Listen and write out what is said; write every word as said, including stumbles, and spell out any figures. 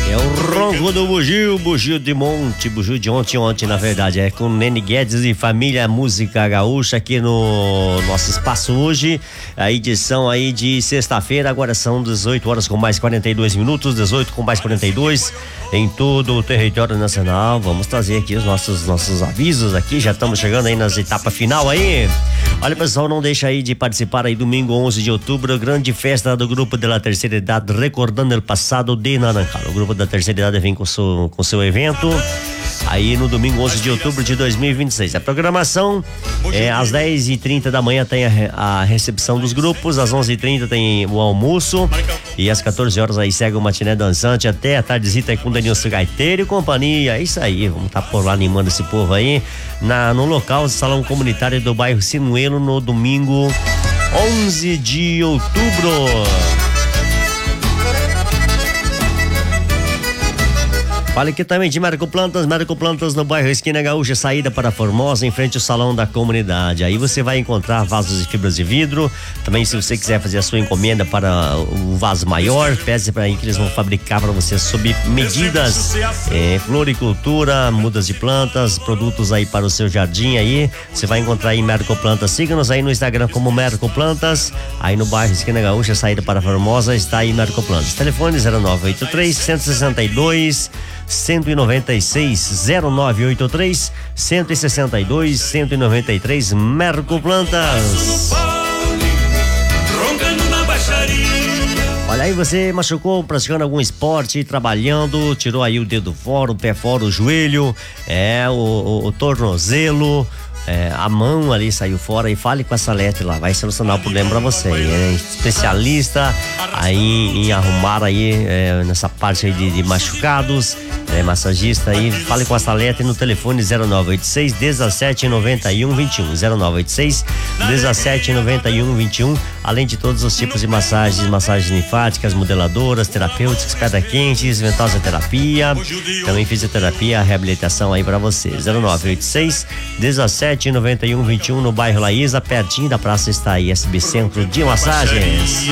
É o ronco do bugio, bugio de monte, bugio de ontem, ontem na verdade, é com Nene Guedes e família Música Gaúcha aqui no nosso espaço hoje, a edição aí de sexta-feira, agora são dezoito horas com mais quarenta e dois minutos, dezoito com mais quarenta e dois em todo o território nacional. Vamos trazer aqui os nossos nossos avisos aqui, já estamos chegando aí nas etapas final aí. Olha pessoal, não deixa aí de participar aí domingo onze de outubro, grande festa do grupo da terceira idade, recordando o passado de Narancal. O grupo da terceira idade vem com seu, com seu evento aí no domingo onze de outubro de dois mil e vinte e seis. A programação é às dez e trinta da manhã tem a, a recepção dos grupos, às onze e trinta tem o almoço e às quatorze horas aí segue o matiné dançante até a tardezita aí com Denilson Gaiteiro e companhia. É isso aí, vamos estar tá por lá animando esse povo aí na, no local do Salão Comunitário do bairro Sinuelo no domingo onze de outubro. Fala aqui também de Marco Plantas, Marco Plantas no bairro Esquina Gaúcha, saída para Formosa, em frente ao Salão da Comunidade. Aí você vai encontrar vasos de fibras de vidro. Também, se você quiser fazer a sua encomenda para um vaso maior, peça para aí que eles vão fabricar para você sob medidas. É, floricultura, mudas de plantas, produtos aí para o seu jardim aí. Você vai encontrar aí Marco Plantas. Siga-nos aí no Instagram como Marco Plantas. Aí no bairro Esquina Gaúcha, saída para Formosa, está aí Marco Plantas. Telefone zero nove oito três, um seis dois, cento e noventa e seis, zero nove oito três, cento e sessenta e dois, cento e noventa e três, Marco Plantas. Olha aí, você machucou praticando algum esporte, trabalhando, tirou aí o dedo fora, o pé fora, o joelho, é, o, o, o tornozelo, É, a mão ali saiu fora, e fale com a Salete lá, vai solucionar o problema pra você. É especialista aí em arrumar aí é, nessa parte aí de, de machucados, é, massagista aí, fale com a Salete no telefone zero nove oito seis, dezessete noventa e um, vinte e um, zero nove oito seis, dezessete noventa e um, vinte e um, além de todos os tipos de massagens, massagens linfáticas, modeladoras, terapêuticas, pedra quentes, ventosa terapia, também fisioterapia, reabilitação aí pra você. Zero nove oito seis, dezessete noventa e um, vinte e um no bairro Laísa, pertinho da praça está aí S B Centro de Massagens.